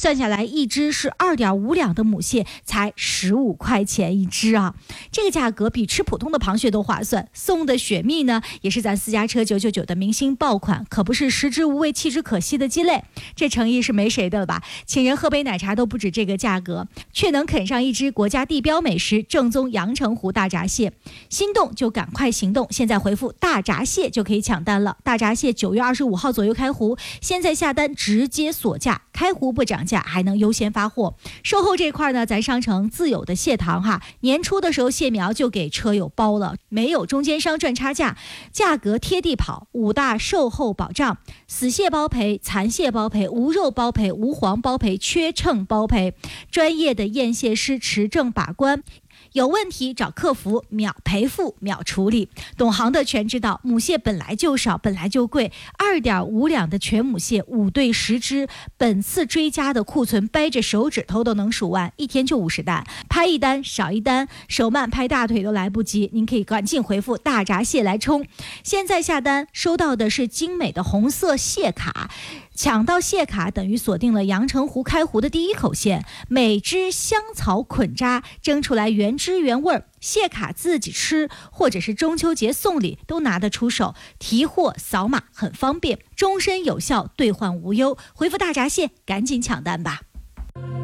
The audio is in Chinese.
算下来一只是2.5两的母蟹才15块钱一只啊，这个价格比吃普通的螃蟹都划算。送的雪蜜呢，也是咱私家车999的明星爆款，可不是食之无味弃之可惜的鸡肋，这诚意是没谁的了吧？请人喝杯奶茶都不止这个价格，却能啃上一只国家地标美食正宗阳澄湖大闸蟹。心动就赶快行动，现在回复大闸蟹就可以抢单了。大闸蟹9月25号左右开湖，现在下单直接锁价，开湖不涨价，还能优先发货。售后这块呢，咱商城自有的蟹塘哈，年初的时候蟹苗就给车友包了，没有中间商赚差价，价格贴地跑，5大售后保障：死蟹包赔、残蟹包赔、无肉包赔、无黄包赔、缺秤包赔，专业的验蟹师持证把关。有问题找客服，秒赔付秒处理。懂行的全知道，母蟹本来就少，本来就贵，2.5两的全母蟹5对10只，本次追加的库存掰着手指头都能数完，一天就50单，拍一单少一单，手慢拍大腿都来不及。您可以赶紧回复大闸蟹来冲，现在下单收到的是精美的红色蟹卡。抢到蟹卡等于锁定了阳澄湖开湖的第一口线，每只香草捆扎蒸出来原汁原味，蟹卡自己吃或者是中秋节送礼都拿得出手，提货扫码很方便，终身有效，兑换无忧。回复大闸蟹赶紧抢单吧。